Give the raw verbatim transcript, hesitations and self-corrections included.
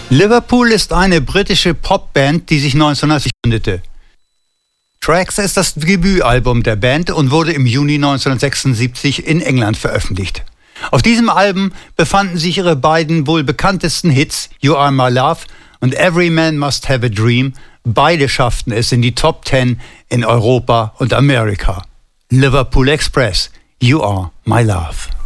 Liverpool ist eine britische Popband, die sich neunzehnhundertsiebzig gründete. Tracks ist das Debütalbum der Band und wurde im Juni neunzehnhundertsechsundsiebzig in England veröffentlicht. Auf diesem Album befanden sich ihre beiden wohl bekanntesten Hits You Are My Love und Every Man Must Have a Dream. Beide schafften es in die Top Ten in Europa und Amerika. Liverpool Express, You Are My Love.